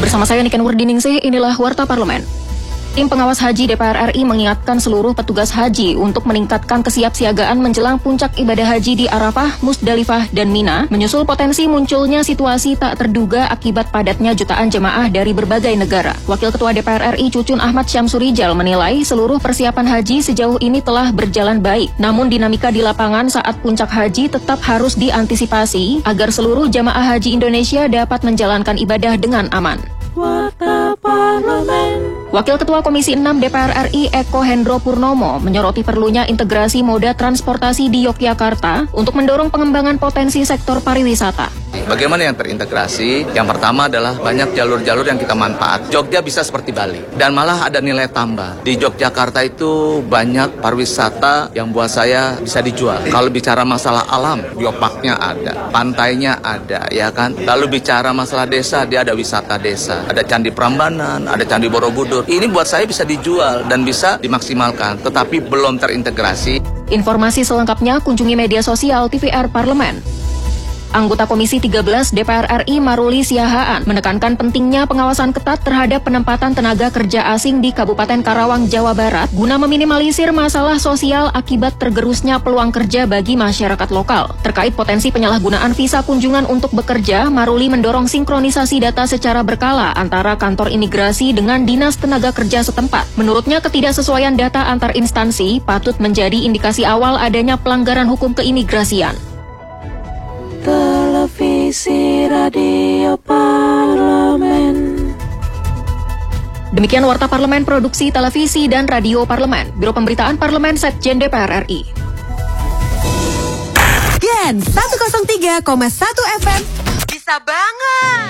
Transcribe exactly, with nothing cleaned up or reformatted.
Bersama saya Niken Wurdiningsih, inilah Warta Parlemen. Tim pengawas haji D P R R I mengingatkan seluruh petugas haji untuk meningkatkan kesiapsiagaan menjelang puncak ibadah haji di Arafah, Musdalifah, dan Mina, menyusul potensi munculnya situasi tak terduga akibat padatnya jutaan jemaah dari berbagai negara. Wakil Ketua D P R R I Cucun Ahmad Syamsurijal menilai seluruh persiapan haji sejauh ini telah berjalan baik. Namun dinamika di lapangan saat puncak haji tetap harus diantisipasi agar seluruh jemaah haji Indonesia dapat menjalankan ibadah dengan aman. Warta Parlemen. Wakil Ketua Komisi enam D P R R I Eko Hendro Purnomo menyoroti perlunya integrasi moda transportasi di Yogyakarta untuk mendorong pengembangan potensi sektor pariwisata. Bagaimana yang terintegrasi? Yang pertama adalah banyak jalur-jalur yang kita manfaat. Jogja bisa seperti Bali dan malah ada nilai tambah. Di Yogyakarta itu banyak pariwisata yang buat saya bisa dijual. Kalau bicara masalah alam, biopaknya ada, pantainya ada, ya kan? Lalu bicara masalah desa, dia ada wisata desa, ada Candi Prambanan, ada Candi Borobudur. Ini buat saya bisa dijual dan bisa dimaksimalkan, tetapi belum terintegrasi. Informasi selengkapnya kunjungi media sosial T V R Parlemen. Anggota Komisi tiga belas D P R R I Maruli Siahaan menekankan pentingnya pengawasan ketat terhadap penempatan tenaga kerja asing di Kabupaten Karawang, Jawa Barat guna meminimalisir masalah sosial akibat tergerusnya peluang kerja bagi masyarakat lokal. Terkait potensi penyalahgunaan visa kunjungan untuk bekerja, Maruli mendorong sinkronisasi data secara berkala antara kantor imigrasi dengan Dinas Tenaga Kerja setempat. Menurutnya, ketidaksesuaian data antar instansi patut menjadi indikasi awal adanya pelanggaran hukum keimigrasian. Televisi Radio Parlemen. Demikian Warta Parlemen Produksi Televisi dan Radio Parlemen, Biro Pemberitaan Parlemen Setjen D P R R I. Gen seratus tiga koma satu F M bisa banget.